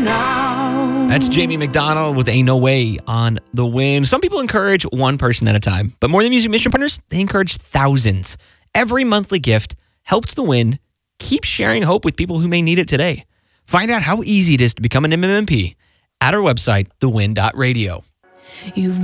now. That's Jamie McDonald with Ain't No Way on The Win. Some people encourage one person at a time, but More Than Music Mission Partners, they encourage thousands. Every monthly gift helps The Win keep sharing hope with people who may need it today. Find out how easy it is to become an MMMP at our website, thewin.radio. You've